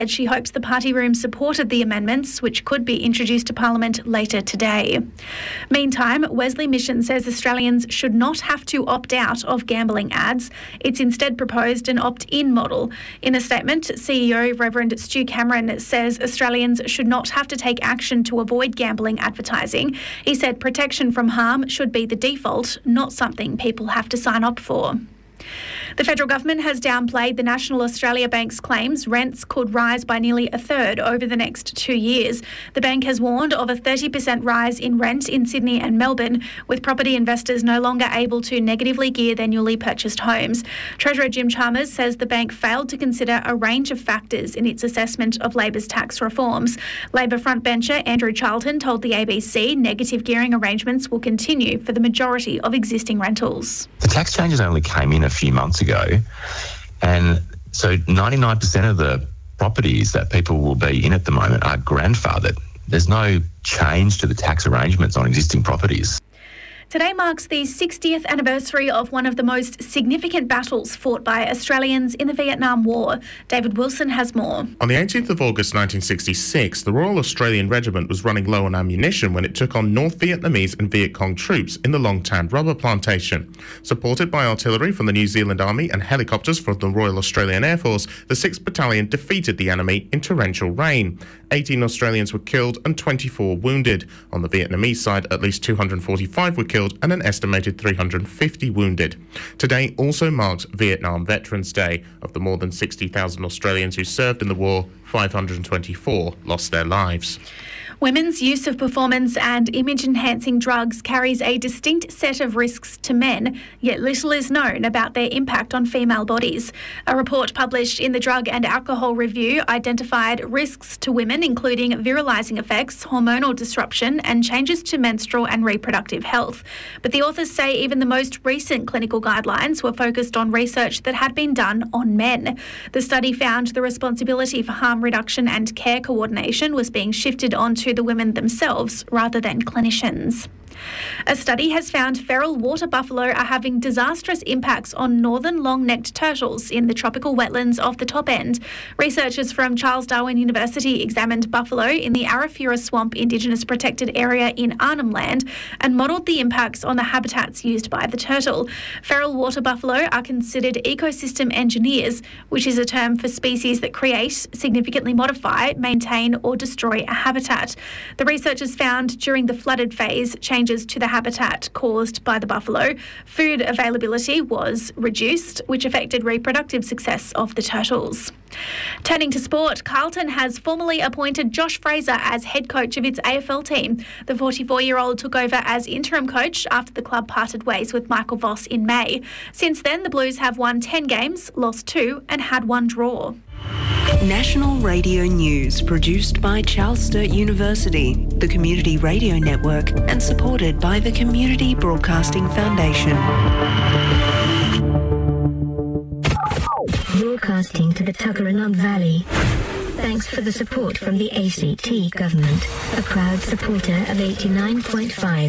She hopes the party room supported the amendments, which could be introduced to Parliament later today. Meantime, Wesley Mission says Australians should not have to opt out of gambling ads. It's instead proposed an opt-in model. In a statement, CEO Reverend Stu Cameron says Australians should not have to take action to avoid gambling advertising. He said protection from harm should be the default, not something people have to sign up for. The federal government has downplayed the National Australia Bank's claims rents could rise by nearly a third over the next 2 years. The bank has warned of a 30% rise in rent in Sydney and Melbourne, with property investors no longer able to negatively gear their newly purchased homes. Treasurer Jim Chalmers says the bank failed to consider a range of factors in its assessment of Labor's tax reforms. Labor frontbencher Andrew Charlton told the ABC negative gearing arrangements will continue for the majority of existing rentals. The tax changes only came in a few months ago, and so 99% of the properties that people will be in at the moment are grandfathered. There's no change to the tax arrangements on existing properties. Today marks the 60th anniversary of one of the most significant battles fought by Australians in the Vietnam War. David Wilson has more. On the 18th of August 1966, the Royal Australian Regiment was running low on ammunition when it took on North Vietnamese and Viet Cong troops in the Long Tan rubber plantation. Supported by artillery from the New Zealand Army and helicopters from the Royal Australian Air Force, the 6th Battalion defeated the enemy in torrential rain. 18 Australians were killed and 24 wounded. On the Vietnamese side, at least 245 were killed and an estimated 350 wounded. Today also marks Vietnam Veterans Day. Of the more than 60,000 Australians who served in the war, 524 lost their lives. Women's use of performance and image-enhancing drugs carries a distinct set of risks to men, yet little is known about their impact on female bodies. A report published in the Drug and Alcohol Review identified risks to women, including virilising effects, hormonal disruption, and changes to menstrual and reproductive health. But the authors say even the most recent clinical guidelines were focused on research that had been done on men. The study found the responsibility for harm reduction and care coordination was being shifted onto the women themselves rather than clinicians. A study has found feral water buffalo are having disastrous impacts on northern long-necked turtles in the tropical wetlands of the top end. Researchers from Charles Darwin University examined buffalo in the Arafura Swamp Indigenous Protected Area in Arnhem Land and modelled the impacts on the habitats used by the turtle. Feral water buffalo are considered ecosystem engineers, which is a term for species that create, significantly modify, maintain or destroy a habitat. The researchers found during the flooded phase changes to the habitat caused by the buffalo. Food availability was reduced, which affected reproductive success of the turtles. Turning to sport, Carlton has formally appointed Josh Fraser as head coach of its AFL team. The 44-year-old took over as interim coach after the club parted ways with Michael Voss in May. Since then, the Blues have won 10 games, lost 2 and had 1 draw. National Radio News, produced by Charles Sturt University, the Community Radio Network, and supported by the Community Broadcasting Foundation. Broadcasting to the Tuggeranong Valley. Thanks for the support from the ACT government, a proud supporter of 89.5